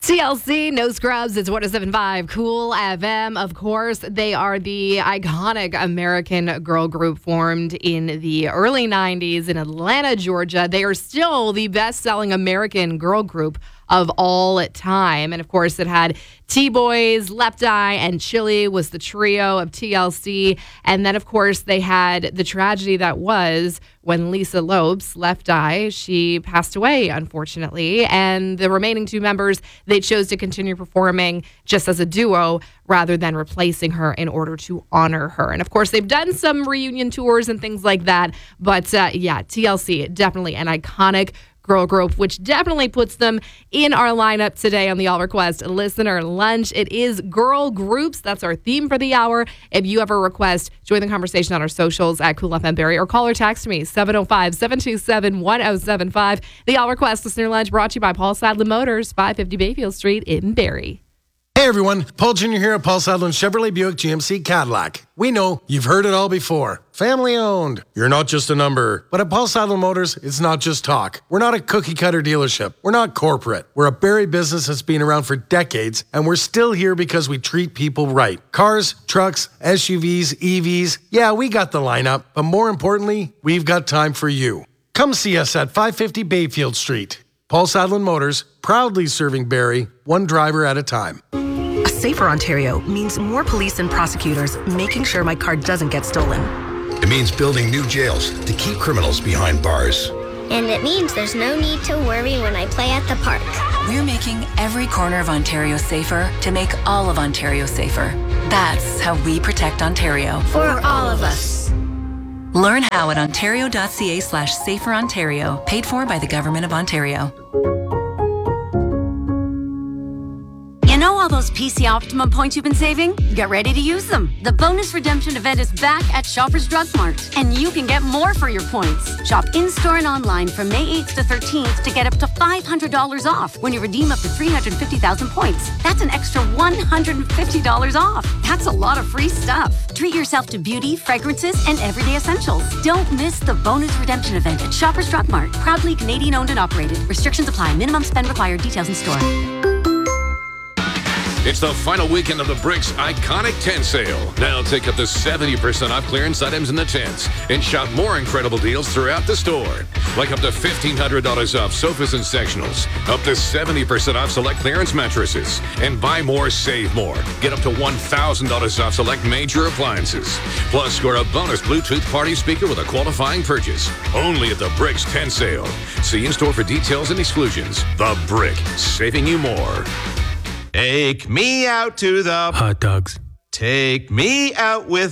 TLC, No Scrubs, it's 107.5 Cool FM. Of course, they are the iconic American girl group formed in the early 90s in Atlanta, Georgia. They are still the best-selling American girl group of all time. And of course, it had T-Boys, Left Eye, and Chili was the trio of TLC. And then, of course, they had the tragedy that was when Lisa Lopes, Left Eye, she passed away, unfortunately. And the remaining two members, they chose to continue performing just as a duo rather than replacing her in order to honor her. And of course, they've done some reunion tours and things like that. But yeah, TLC, definitely an iconic girl group, which definitely puts them in our lineup today on the All Request Listener Lunch. It is girl groups. That's our theme for the hour. If you have a request, join the conversation on our socials at Cool FM Barrie or call or text me 705-727-1075. The All Request Listener Lunch brought to you by Paul Sadler Motors, 550 Bayfield Street in Barrie. Hey everyone, Paul Jr. here at Paul Sadler Chevrolet Buick GMC Cadillac. We know you've heard it all before. Family owned. You're not just a number. But at Paul Sadler Motors, it's not just talk. We're not a cookie cutter dealership. We're not corporate. We're a Barrie business that's been around for decades, and we're still here because we treat people right. Cars, trucks, SUVs, EVs. Yeah, we got the lineup, but more importantly, we've got time for you. Come see us at 550 Bayfield Street. Paul Sadler Motors, proudly serving Barrie, one driver at a time. A safer Ontario means more police and prosecutors making sure my car doesn't get stolen. It means building new jails to keep criminals behind bars. And it means there's no need to worry when I play at the park. We're making every corner of Ontario safer to make all of Ontario safer. That's how we protect Ontario. For all of us. Learn how at ontario.ca/saferontario, paid for by the Government of Ontario. You know all those PC Optimum points you've been saving? Get ready to use them. The bonus redemption event is back at Shoppers Drug Mart, and you can get more for your points. Shop in-store and online from May 8th to 13th to get up to $500 off when you redeem up to 350,000 points. That's an extra $150 off. That's a lot of free stuff. Treat yourself to beauty, fragrances, and everyday essentials. Don't miss the bonus redemption event at Shoppers Drug Mart. Proudly Canadian owned and operated. Restrictions apply. Minimum spend required. Details in store. It's the final weekend of the Bricks Iconic Tent Sale. Now take up to 70% off clearance items in the tents and shop more incredible deals throughout the store. Like up to $1,500 off sofas and sectionals, up to 70% off select clearance mattresses, and buy more, save more. Get up to $1,000 off select major appliances. Plus, score a bonus Bluetooth party speaker with a qualifying purchase. Only at the Bricks Tent Sale. See in-store for details and exclusions. The Brick, saving you more. Take me out to the hot dogs. Take me out with